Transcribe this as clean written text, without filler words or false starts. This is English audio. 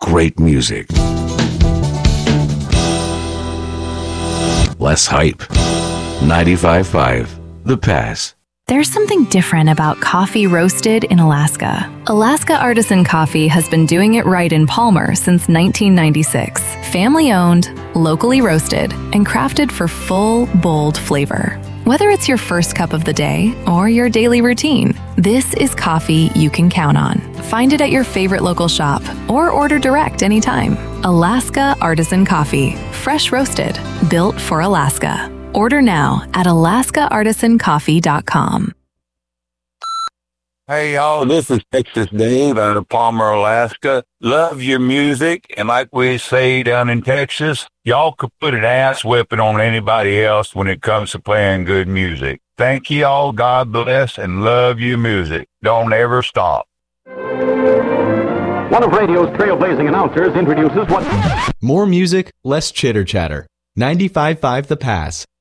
great music. Less hype. 95.5 The Pass. There's something different about coffee roasted in Alaska. Alaska Artisan Coffee has been doing it right in Palmer since 1996. Family-owned, locally roasted, and crafted for full, bold flavor. Whether it's your first cup of the day or your daily routine, this is coffee you can count on. Find it at your favorite local shop or order direct anytime. Alaska Artisan Coffee. Fresh roasted. Built for Alaska. Order now at alaskaartisancoffee.com. Hey, y'all, this is Texas Dave out of Palmer, Alaska. Love your music, and like we say down in Texas, y'all could put an ass whipping on anybody else when it comes to playing good music. Thank you all, God bless, and love your music. Don't ever stop. One of radio's trailblazing announcers introduces what... More music, less chitter-chatter. 95.5 The Pass.